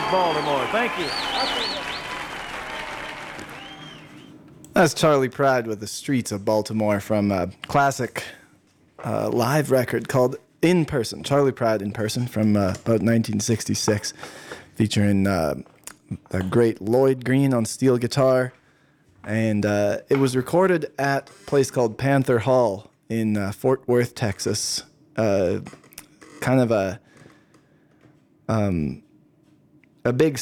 Baltimore. Thank you. That's Charlie Pride with The Streets of Baltimore from a classic live record called In Person. Charlie Pride In Person from about 1966, featuring the great Lloyd Green on steel guitar. And it was recorded at a place called Panther Hall in Fort Worth, Texas. Kind of a big